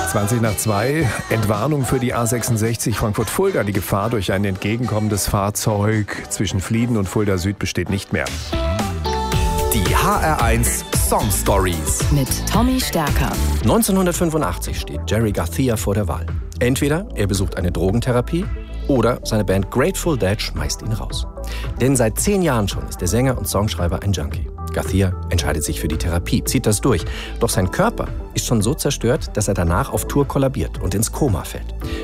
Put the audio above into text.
20:20, Entwarnung für die A66 Frankfurt-Fulda. Die Gefahr durch ein entgegenkommendes Fahrzeug zwischen Flieden und Fulda Süd besteht nicht mehr. Die HR1 Song Stories mit Tommy Stärker. 1985 steht Jerry Garcia vor der Wahl. Entweder er besucht eine Drogentherapie oder seine Band Grateful Dead schmeißt ihn raus. Denn seit 10 Jahren schon ist der Sänger und Songschreiber ein Junkie. Garcia entscheidet sich für die Therapie, zieht das durch. Doch sein Körper ist schon so zerstört, dass er danach auf Tour kollabiert und ins Koma fällt.